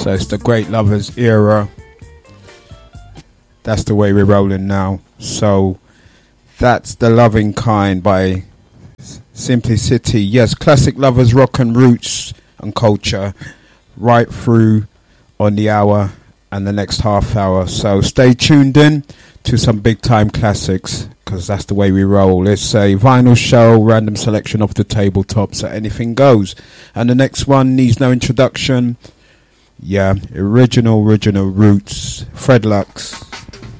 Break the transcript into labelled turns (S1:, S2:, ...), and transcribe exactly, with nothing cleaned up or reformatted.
S1: So it's the Great Lovers era. That's the way we're rolling now. So that's The Loving Kind by Simplicity. Yes, classic lovers, rock and roots and culture right through on the hour and the next half hour. So stay tuned in to some big time classics, because that's the way we roll. It's a vinyl show, random selection of the tabletop, so anything goes. And the next one needs no introduction. Yeah, original, original roots. Fred Lux.